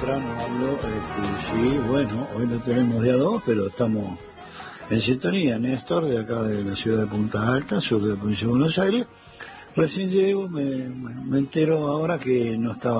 temprano, Aldo. Sí, bueno, hoy no tenemos día 2, pero estamos en sintonía. Néstor, de acá de la ciudad de Punta Alta, sur de la provincia de Buenos Aires. Recién llego, me entero ahora que no estaba